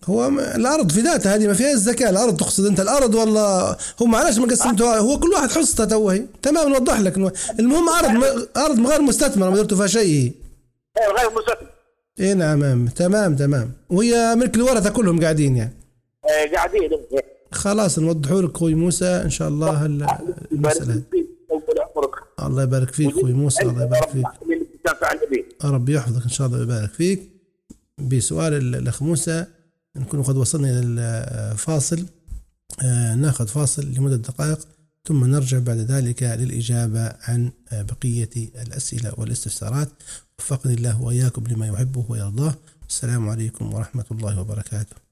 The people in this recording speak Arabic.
هو الأرض في ذاتها هذه ما فيها الزكاة. الأرض تقصد أنت الأرض والله هو معلش ما قسمتوها، هو كل واحد حصته توهي. تمام نوضح لك. المهم أرض غير مستثمرة ما درتوا فيها شيء. غير مستثمر. إيه نعم تمام. وهي ملك الورثة كلهم قاعدين يعني. قاعدين. خلاص نوضحوا لك أخوي موسى إن شاء الله المسألة. الله يبارك فيك أخوي موسى، الله يبارك فيك. ربي يحفظك إن شاء الله ويبارك فيك. بسؤال الأخ موسى نكون قد وصلنا إلى الفاصل. ناخذ فاصل لمدة دقائق ثم نرجع بعد ذلك للإجابة عن بقية الأسئلة والاستفسارات. وفقني الله وإياكم لما يحبه ويرضاه. السلام عليكم ورحمة الله وبركاته.